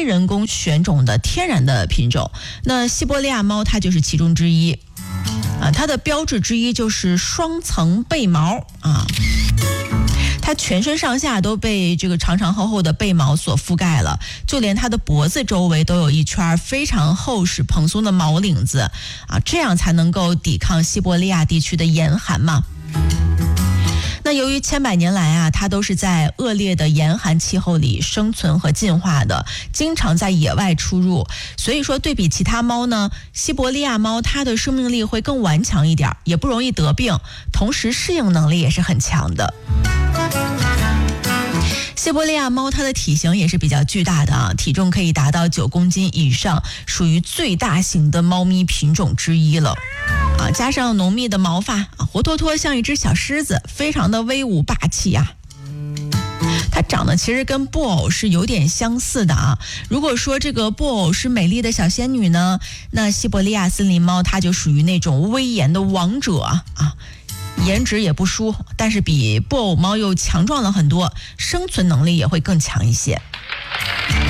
非人工选种的天然的品种。那西伯利亚猫它就是其中之一它的标志之一就是双层背毛它全身上下都被这个长长厚厚的背毛所覆盖了，就连它的脖子周围都有一圈非常厚实蓬松的毛领子这样才能够抵抗西伯利亚地区的严寒嘛。那由于千百年来它都是在恶劣的严寒气候里生存和进化的，经常在野外出入，所以说对比其他猫呢，西伯利亚猫它的生命力会更顽强一点，也不容易得病，同时适应能力也是很强的。西伯利亚猫它的体型也是比较巨大的体重可以达到9公斤以上，属于最大型的猫咪品种之一了加上浓密的毛发活脱脱像一只小狮子，非常的威武霸气它长得其实跟布偶是有点相似的如果说这个布偶是美丽的小仙女呢，那西伯利亚森林猫它就属于那种威严的王者颜值也不输，但是比布偶猫又强壮了很多，生存能力也会更强一些。